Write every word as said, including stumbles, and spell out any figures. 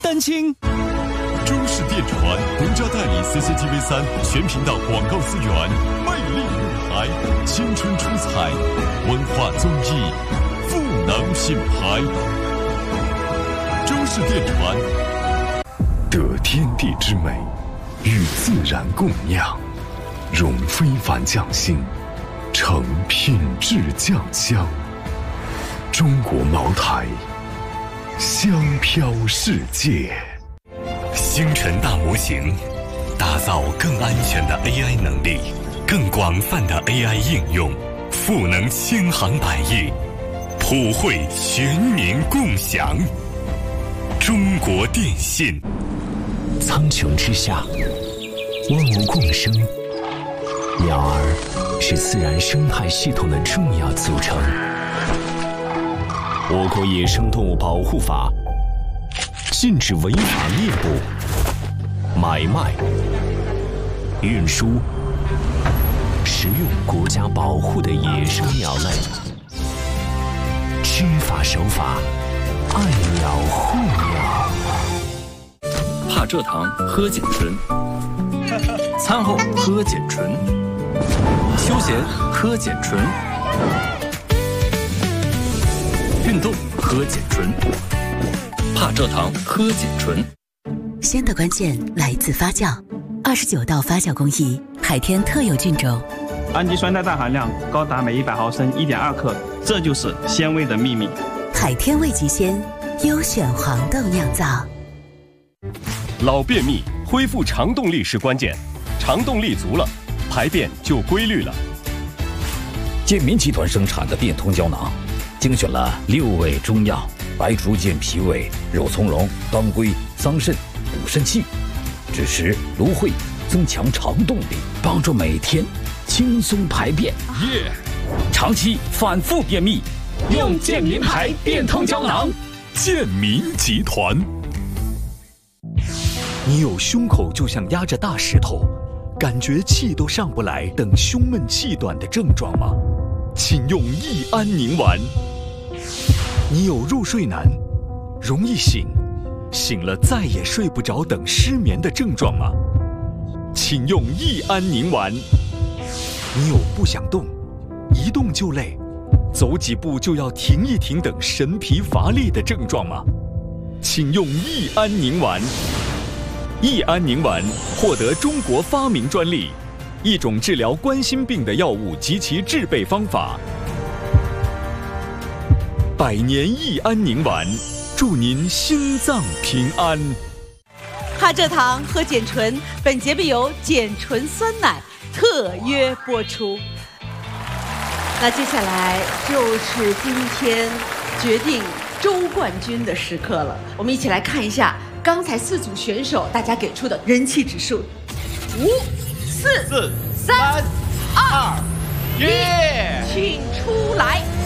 丹青。 中视电传独家代理 C C T V 三全频道广告资源，魅力舞台，青春出彩，文化综艺，赋能品牌。中视电传， 得天地之美，与自然共酿，融非凡匠心，成品质酱香。中国茅台，香飘世界。 星辰大模型，打造更安全的 A I 能力，更广泛的 A I 应用，赋能千行百业，普惠全民共享。中国电信。 苍穹之下，万物共生，鸟儿是自然生态系统的重要组成。我国野生动物保护法禁止违法猎捕、买卖、运输、食用国家保护的野生鸟类。知法守法，爱鸟护鸟。 怕蔗糖喝碱醇，餐后喝碱醇，休闲喝碱醇，运动喝碱醇。怕蔗糖喝碱醇。 鲜的关键来自发酵，二十九道发酵工艺，海天特有菌种， 氨基酸的氮含量高达每一百毫升一点二克，这就是鲜味的秘密。 海天味极鲜，优选黄豆酿造。 老便秘，恢复肠动力是关键，肠动力足了，排便就规律了。 健民集团生产的变通胶囊，精选了六味中药，白术健脾胃、肉苁蓉、当归、桑葚、补肾气，支持芦荟，增强肠动力，帮助每天轻松排便。 耶！ 长期反复便秘，用健民牌变通胶囊。 健民集团。 你有胸口就像压着大石头，感觉气都上不来等胸闷气短的症状吗？请用益安宁丸。你有入睡难、容易醒、醒了再也睡不着等失眠的症状吗？请用益安宁丸。你有不想动、一动就累、走几步就要停一停等神疲乏力的症状吗？请用益安宁丸。益安宁丸获得中国发明专利，一种治疗冠心病的药物及其制备方法。百年益安宁丸，祝您心脏平安。 怕蔗糖喝碱醇，本节目由碱醇酸奶特约播出。那接下来就是今天决定周冠军的时刻了，我们一起来看一下刚才四组选手大家给出的人气指数：五、四、三、二、一，请出来。